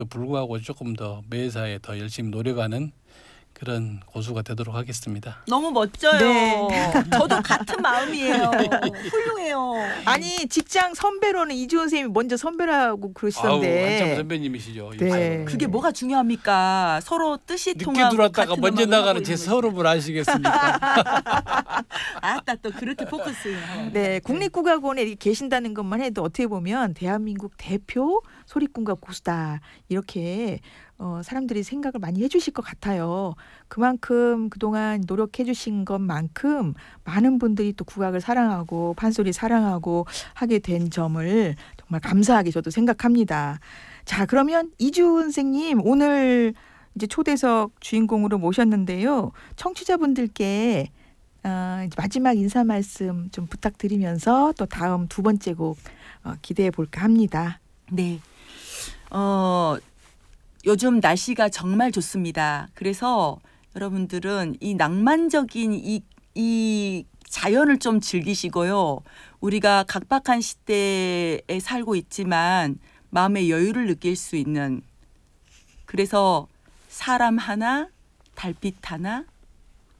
불구하고 조금 더 매사에 더 열심히 노력하는 그런 고수가 되도록 하겠습니다. 너무 멋져요. 네. 저도 같은 마음이에요. 훌륭해요. 아니 직장 선배로는 이주은 선생님이 먼저 선배라고 아우, 그러시던데. 한참 선배님이시죠. 네. 그게 뭐가 중요합니까? 서로 뜻이 늦게 통하고 들어왔다가 같은 먼저 음악을 하고 나가는 제 있는 거지. 서름을 아시겠습니까? 아따 또 그렇게 포커스해요. 네, 국립국악원에 이렇게 계신다는 것만 해도 어떻게 보면 대한민국 대표 소리꾼과 고수다 이렇게 사람들이 생각을 많이 해주실 것 같아요. 그만큼 그동안 노력해주신 것만큼 많은 분들이 또 국악을 사랑하고 판소리 사랑하고 하게 된 점을 정말 감사하게 저도 생각합니다. 자, 그러면 이주은 선생님 오늘 이제 초대석 주인공으로 모셨는데요. 청취자분들께 이제 마지막 인사 말씀 좀 부탁드리면서 또 다음 두 번째 곡 기대해 볼까 합니다. 네. 요즘 날씨가 정말 좋습니다. 그래서 여러분들은 이 낭만적인 이 자연을 좀 즐기시고요. 우리가 각박한 시대에 살고 있지만 마음의 여유를 느낄 수 있는, 그래서 사람 하나, 달빛 하나,